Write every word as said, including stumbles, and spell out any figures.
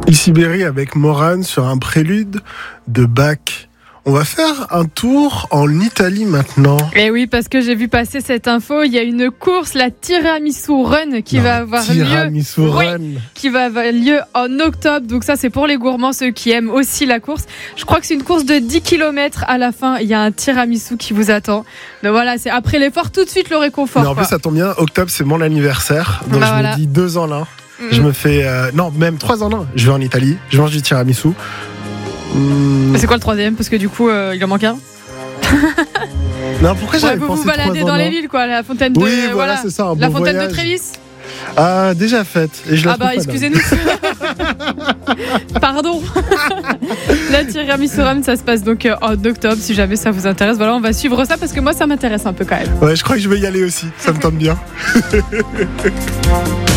Ici Berry avec Morane sur un prélude de Bach. On va faire un tour en Italie maintenant. Et oui, parce que j'ai vu passer cette info, il y a une course, la Tiramisu Run, qui non, va avoir Tiramisu lieu, Run. oui, qui va avoir lieu en octobre. Donc ça, c'est pour les gourmands, ceux qui aiment aussi la course. Je crois que c'est une course de dix kilomètres. À la fin, il y a un tiramisu qui vous attend. Donc voilà, c'est après l'effort, tout de suite le réconfort. Mais en quoi. plus, ça tombe bien, octobre, c'est mon anniversaire. Donc bah je voilà. me dis deux ans là. Mm-hmm. Je me fais... Euh, non, même trois ans là. Je vais en Italie, je mange du tiramisu. Mmh. C'est quoi le troisième? Parce que du coup, euh, il en manque un. Non, pourquoi j'avais ouais, vous pensé vous baladez trois dans ans, les non villes, quoi. La fontaine de. Oui, voilà, voilà. c'est ça. Un La bon fontaine voyage. de Trévis. Ah, déjà faite. Et je la ah bah, trouve pas excusez-nous. Pardon. La Tiramisu Run, ça se passe donc en octobre, si jamais ça vous intéresse. Voilà, on va suivre ça parce que moi, ça m'intéresse un peu quand même. Ouais, je crois que je vais y aller aussi. Ça me tente bien.